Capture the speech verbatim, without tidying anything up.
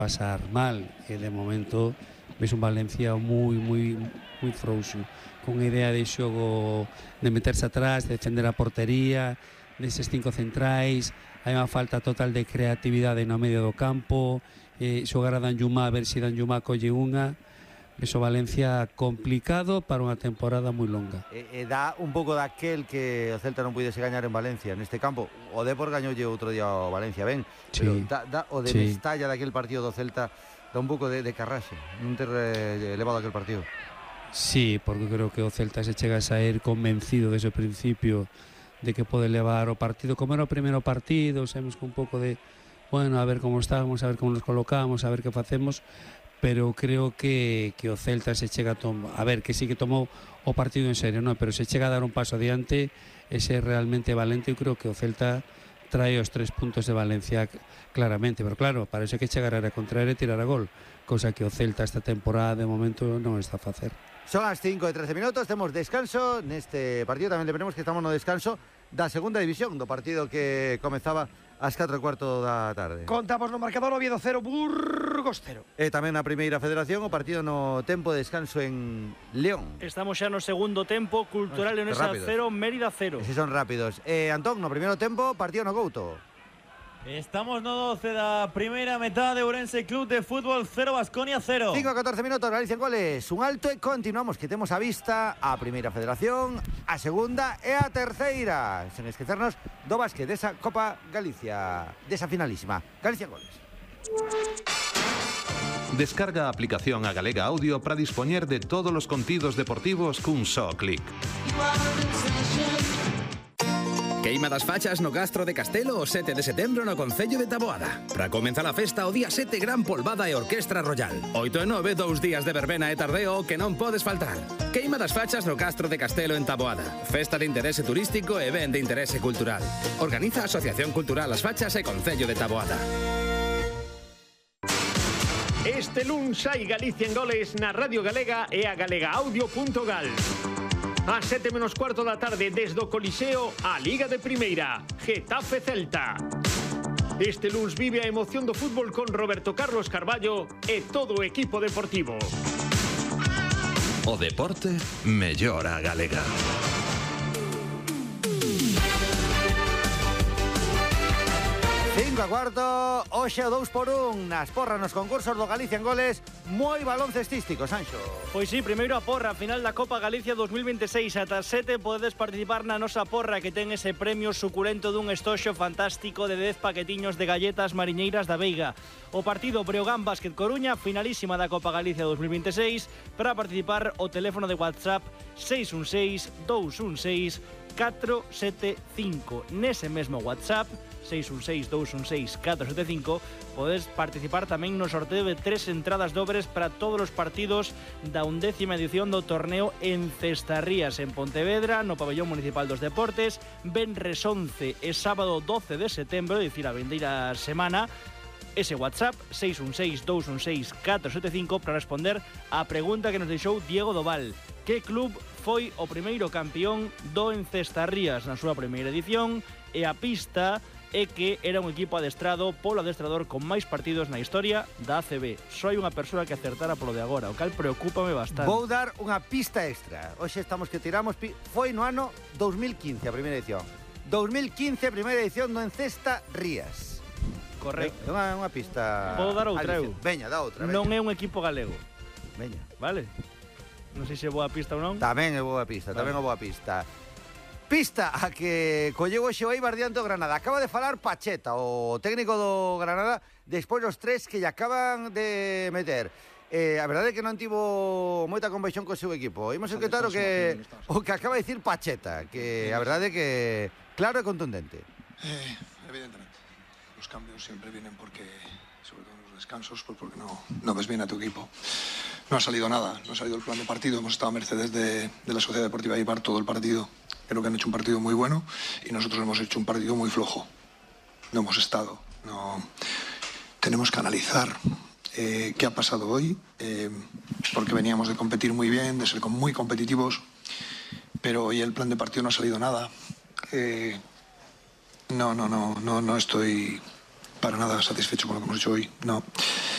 pasar mal, e de momento ves un Valencia moi moi moi frouxo, con idea de xogo de meterse atrás, de defender a portería, deses cinco centrais. Hai unha falta total de creatividade no medio do campo, eh, xogar a Danjuma, a ver se Danjuma colle unha. Eso Valencia complicado para unha temporada moi longa. E, e dá un pouco daquel que o Celta non puidese gañar en Valencia neste campo. O Depor gañoulle outro día o Valencia, ben, sí, pero da, da, o de sí. Mestalla daquel partido do Celta dá un pouco de, de carraxe, non ter eh, levado aquel partido. Sí, porque creo que o Celta se chega a sair convencido desde o principio de que pode levar o partido. Como era o primeiro partido, sabemos que un pouco de, bueno, a ver como estamos, a ver como nos colocamos, a ver que facemos, pero creo que, que o Celta se chega a tomar, a ver, que sí que tomou o partido en serio, no, pero se chega a dar un paso adiante, ese realmente valente. Eu creo que o Celta trae os tres puntos de Valencia claramente, pero claro, para eso hai que chegar a contraer e tirar a gol, cosa que o Celta esta temporada de momento non está a facer. Son as cinco e trece minutos, temos descanso neste partido, tamén lembremos que estamos no descanso da segunda división, do partido que comezaba ás catro e cuarto da tarde. Contamos no marcador, Oviedo cero, Burgos cero. E tamén na primeira federación, o partido no tempo de descanso en León. Estamos xa no segundo tempo, Cultural Leonesa cero, Mérida cero. Eses son rápidos. Eh, Antón, no primeiro tempo, partido no Couto. Estamos no doce da primeira metade, Ourense Club de Fútbol cero, Baskonia cero. cinco a catorce minutos, Galicia en goles, un alto e continuamos, que temos a vista a primeira federación, a segunda e a terceira, sen esquecernos do básquet desa Copa Galicia, desa finalísima. Galicia en goles. Descarga a aplicación a Galega Audio para dispoñer de todos os contidos deportivos cun só clic. Queima das fachas no Castro de Castelo o sete de setembro no Concello de Taboada. Para comenzar a festa o día sete, gran polvada e orquestra royal. oito e nove, dous días de verbena e tardeo que non podes faltar. Queima das fachas no Castro de Castelo en Taboada. Festa de interese turístico e ben de interese cultural. Organiza a Asociación Cultural As Fachas e Concello de Taboada. Este luns hai Galicia en goles na Radio Galega e a galega audio punto gal. A sete menos cuarto da tarde, desde o Coliseo, a Liga de Primeira, Getafe Celta. Este luns vive a emoción do fútbol con Roberto Carlos Carballo e todo o equipo deportivo. O deporte mellora a galega. cinco a cuarto, hoxe o dous por un nas porras nos concursos do Galicia en goles, moi baloncestístico, Sanxo. Pois sí, primeiro a porra, final da Copa Galicia dos mil veintiséis, ata sete podedes participar na nosa porra que ten ese premio suculento dun estoxo fantástico de dez paquetiños de galletas mariñeiras da Veiga. O partido Breogán Básquet Coruña, finalísima da Copa Galicia dos mil veintiséis, para participar o teléfono de WhatsApp seis un seis, dous un seis, catro sete cinco. Nese mesmo WhatsApp seis un seis, dous un seis, catro sete cinco podes participar tamén no sorteo de tres entradas dobres para todos os partidos da undécima edición do torneo en Cestarrías, en Pontevedra, no Pabellón Municipal dos Deportes, venres once e sábado doce de setembro, é dicir, a vindeira semana. Ese WhatsApp seis un seis, dous un seis, catro sete cinco para responder á pregunta que nos deixou Diego Doval. Que club foi o primeiro campeón do Encestarrías na súa primeira edición? E a pista é que era un equipo adestrado polo adestrador con máis partidos na historia da A C B. Só hai unha persoa que acertara polo de agora, o cal preocúpame bastante. Vou dar unha pista extra. Hoxe estamos que tiramos, foi no ano dos mil quince a primeira edición. dos mil quince a primeira edición do Encesta Rías. Correcto. É unha, unha pista. Podo dar outra eu? Veña, dá outra. Veña. Non é un equipo galego. Veña. Vale? Non sei se é boa pista ou non. Tamén é boa pista, tamén é boa pista. Pista a que colleu hoxe o Eibar diante do Granada. Acaba de falar Pacheta, o técnico do Granada, despois dos tres que lle acaban de meter. Eh, a verdade é que non tivo moita convexón co seu equipo. Imos escutar o que, o que acaba de dicir Pacheta, que a verdade é que claro e contundente. Eh, evidentemente, los cambios siempre vienen porque, sobre todo en los descansos, pues porque no, no ves bien a tu equipo. No ha salido nada, no ha salido el plan de partido, hemos estado a mercedes de, de la Sociedad Deportiva Eibar todo el partido. Creo que han hecho un partido muy bueno y nosotros hemos hecho un partido muy flojo. No hemos estado. No. Tenemos que analizar eh, qué ha pasado hoy, eh, porque veníamos de competir muy bien, de ser muy competitivos, pero hoy el plan de partido no ha salido nada. Eh, no, no, no, no, no estoy para nada satisfecho con lo que hemos hecho hoy. No.